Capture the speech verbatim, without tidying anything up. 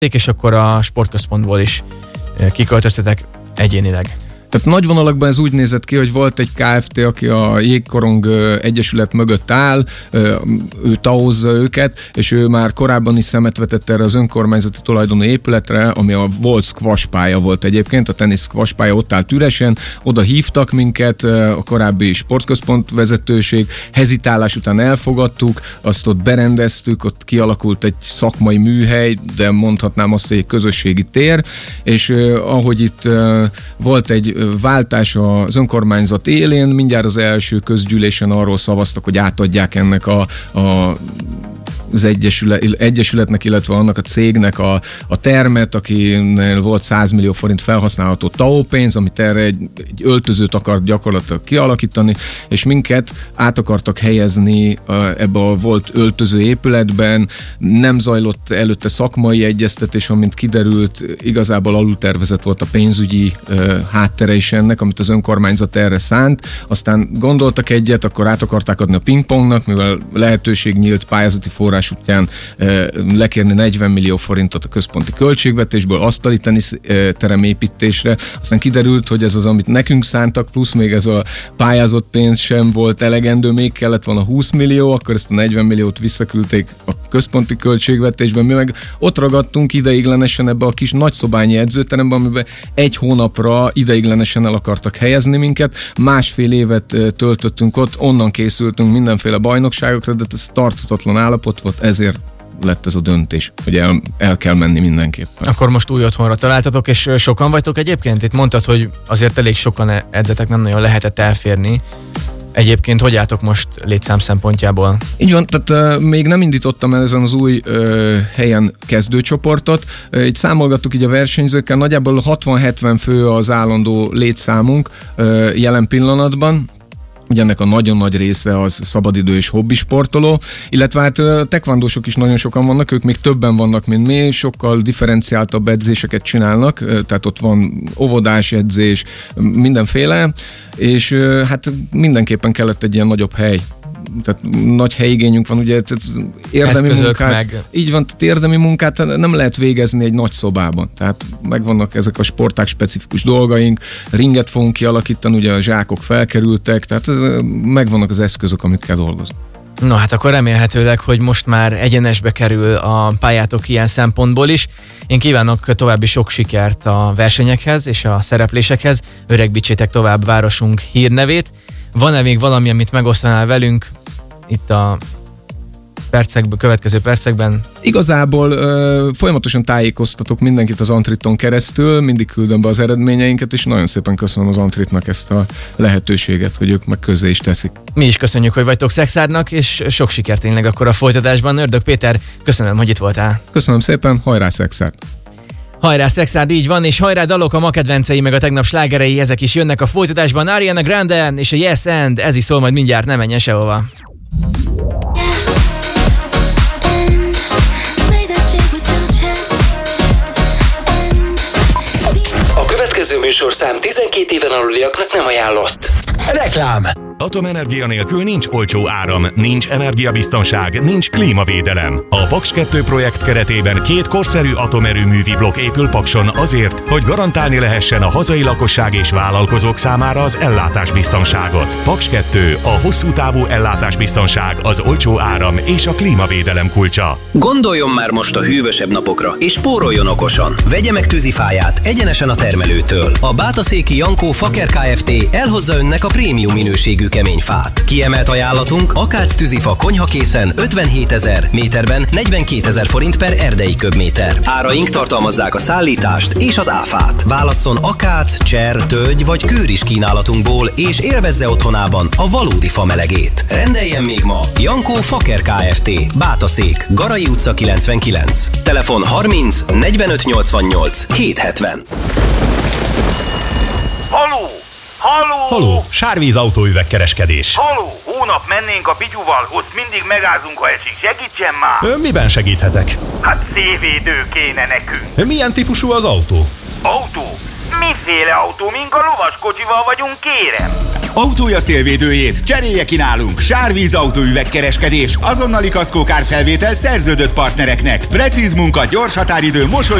és akkor a sportközpontból is kiköltöztetek egyénileg. Tehát nagy vonalakban ez úgy nézett ki, hogy volt egy Kft., aki a Jégkorong Egyesület mögött áll, ő taózza őket, és ő már korábban is szemet vetett erre az önkormányzati tulajdonú épületre, ami a volt squash pálya volt egyébként, a tenisz squash pálya ott állt üresen, oda hívtak minket, a korábbi sportközpont vezetőség, hezitálás után elfogadtuk, azt ott berendeztük, ott kialakult egy szakmai műhely, de mondhatnám azt, hogy egy közösségi tér, és ahogy itt volt egy váltás az önkormányzat élén, mindjárt az első közgyűlésen arról szavaztak, hogy átadják ennek a, a az egyesület, egyesületnek, illetve annak a cégnek a, a termet, akinél volt száz millió forint felhasználható té á o pénz, amit erre egy, egy öltözőt akart gyakorlatilag kialakítani, és minket át akartak helyezni ebbe a volt öltöző épületben. Nem zajlott előtte szakmai egyeztetés, amint kiderült, igazából alultervezett volt a pénzügyi uh, háttere is ennek, amit az önkormányzat erre szánt. Aztán gondoltak egyet, akkor át akarták adni a pingpongnak, mivel lehetőség nyílt pályázati forrás útján e, lekérni negyven millió forintot a központi költségvetésből asztali teniszterem építésre. Aztán kiderült, hogy ez az, amit nekünk szántak, plusz még ez a pályázott pénz sem volt elegendő, még kellett volna húsz millió, akkor ezt a negyven milliót visszaküldték a központi költségvetésben. Mi meg ott ragadtunk ideiglenesen ebbe a kis nagyszobányi edzőterembe, amiben egy hónapra ideiglenesen el akartak helyezni minket. Másfél évet töltöttünk ott, onnan készültünk mindenféle bajnokságokra, de ez tarthatatlan állapot volt, ezért lett ez a döntés, hogy el, el kell menni mindenképpen. Akkor most új otthonra találtatok, és sokan vagytok egyébként? Itt mondtad, hogy azért elég sokan edzetek, nem nagyon lehetett elférni. Egyébként hogy álltok most létszám szempontjából? Így van, tehát uh, még nem indítottam el ezen az új uh, helyen kezdőcsoportot. Uh, így számolgattuk így a versenyzőkkel, nagyjából hatvan-hetven fő az állandó létszámunk uh, jelen pillanatban. Ugye ennek a nagyon nagy része az szabadidő és hobbisportoló, illetve hát a tekvandósok is nagyon sokan vannak, ők még többen vannak, mint mi, sokkal differenciáltabb edzéseket csinálnak, tehát ott van óvodás edzés, mindenféle, és hát mindenképpen kellett egy ilyen nagyobb hely. Tehát nagy helyigényünk van, ugye érdemi eszközök munkát, meg. Így van, tehát érdemi munkát nem lehet végezni egy nagy szobában. Tehát megvannak ezek a sportág specifikus dolgaink, ringet fogunk kialakítani, ugye a zsákok felkerültek, tehát megvannak az eszközök, amit kell dolgozni. No hát akkor remélhetőleg, hogy most már egyenesbe kerül a pályátok ilyen szempontból is. Én kívánok további sok sikert a versenyekhez és a szereplésekhez. Öregbítsétek tovább városunk hírnevét. Van-e még valami, amit megosztanál velünk itt a percekben, következő percekben? Igazából ö, folyamatosan tájékoztatok mindenkit az Antriton keresztül, mindig küldöm be az eredményeinket, és nagyon szépen köszönöm az Antritnak ezt a lehetőséget, hogy ők meg közé is teszik. Mi is köszönjük, hogy vagytok Szekszárnak, és sok sikert tényleg akkor a folytatásban. Ördög Péter, köszönöm, hogy itt voltál. Köszönöm szépen, hajrá Szekszárd! Hajrá Szekszárd, így van, és hajrá dalok, a ma kedvencei, meg a tegnap slágerei, ezek is jönnek a folytatásban. Ariana Grande és a Yes and, ez is szól majd mindjárt, ne menjen sehova. A következő műsorszám tizenkét éven aluliaknak nem ajánlott. Reklám! Atomenergia nélkül nincs olcsó áram, nincs energiabiztonság, nincs klímavédelem. A Paks kettő projekt keretében két korszerű atomerőművi blokk épül Pakson azért, hogy garantálni lehessen a hazai lakosság és vállalkozók számára az ellátásbiztonságot. Paks kettő, a hosszú távú ellátásbiztonság, az olcsó áram és a klímavédelem kulcsa. Gondoljon már most a hűvösebb napokra, és spóroljon okosan. Vegye meg tűzifáját egyenesen a termelőtől. A bátaszéki Jankó Faker Kft. Elhozza önnek a prémium minőségű kemény fát. Kiemelt ajánlatunk akác tűzifa konyhakészen ötvenhétezer, méterben negyvenkétezer forint per erdei köbméter. Áraink tartalmazzák a szállítást és az áfát. Válasszon akác, cser, tölgy vagy kőris kínálatunkból, és élvezze otthonában a valódi fa melegét. Rendeljen még ma! Jankó Faker Kft. Bátaszék, Garai utca kilencvenkilenc. Telefon harminc negyvenöt nyolcvannyolc hétszázhetven. Haló! Haló! Haló, Sárvíz autóüvegkereskedés. Haló! Hónap mennénk a Pityuval, ott mindig megázunk, ha esik. Segítsen már! Ön miben segíthetek? Hát szévédő kéne nekünk. Milyen típusú az autó? Autó? Miféle autó? Mink a lovaskocsival vagyunk, kérem? Autója szélvédőjét cserélje ki nálunk. Sárvíz autóüvegkereskedés, azonnali kaszkókárfelvétel szerződött partnereknek. Precíz munka, gyors határidő, mosoly